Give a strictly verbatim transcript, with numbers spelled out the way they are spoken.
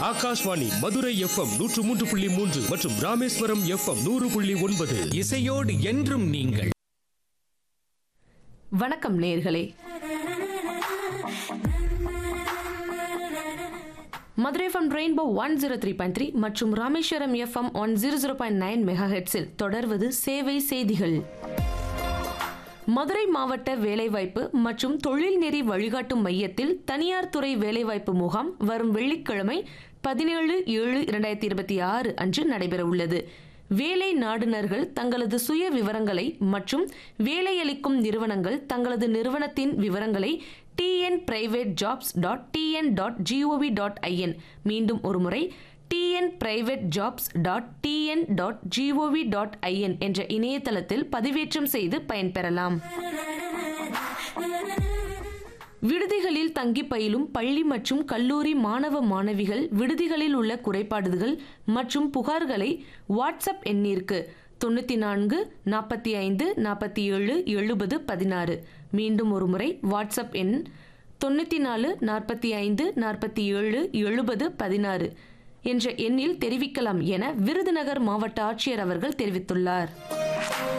Akashvani Madurai FM நூற்று மூன்று புள்ளி மூன்று மற்றும் ராமேஸ்வரம் எஃப்எம் நூறு புள்ளி ஒன்பது. இசையோடு என்றும் நீங்கள். வணக்கம் நேயர்களே. Madurai FM rainbow one zero three point three மற்றும் Rameswaram FM one zero zero point nine mega ஹெட்ஸில் தொடர்வது சேவை செய்திகள். மதுரை மாவட்ட வேலைவாய்ப்பு மற்றும் தொழில்நெறி வழிகாட்டும் மையத்தில் தனியார் துறை வேலைவாய்ப்பு முகாம் வரும் வெள்ளிக்கிழமை பதினேழு ஏழு இரண்டாயிரத்தி இருபத்தி ஆறு அன்று நடைபெற உள்ளது. வேலை நாடுனர்கள் தங்களது சுய விவரங்களை மற்றும் வேலையளிக்கும் நிறுவனங்கள் தங்களது நிறுவனத்தின் விவரங்களை TN private jobs dot TN dot gov dot IN மீண்டும் ஒருமுறை TN private jobs dot TN dot gov dot IN என்ற இணையதளத்தில் பதிவேற்றம் செய்து பயன்பெறலாம். விடுதிகளில் தங்கி பயிலும் பள்ளி மற்றும் கல்லூரி மாணவ மாணவிகள் விடுதிகளில் உள்ள குறைபாடுகள் மற்றும் புகார்களை வாட்ஸ்அப் எண்ணிற்கு தொண்ணூற்றி நான்கு நாற்பத்தி ஐந்து நாற்பத்தி ஏழு எழுபது பதினாறு மீண்டும் ஒருமுறை வாட்ஸ்அப் எண் தொண்ணூற்றி நாலு நாற்பத்தி ஐந்து நாற்பத்தி ஏழு எழுபது பதினாறு என்ற எண்ணில் தெரிவிக்கலாம் என விருதுநகர் மாவட்ட ஆட்சியர் அவர்கள் தெரிவித்துள்ளார்.